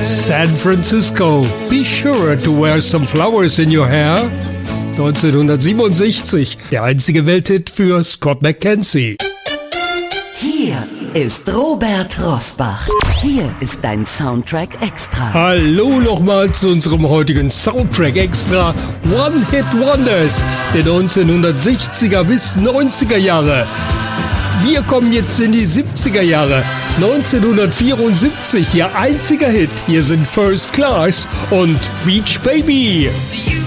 San Francisco, be sure to wear some flowers in your hair. 1967, der einzige Welthit für Scott McKenzie. Hier ist Robert Rossbach. Hier ist dein Soundtrack Extra. Hallo nochmal zu unserem heutigen Soundtrack Extra One Hit Wonders der 1960er bis 90er Jahre. Wir kommen jetzt in die 70er Jahre. 1974, ihr einziger Hit. Hier sind First Class und Beach Baby.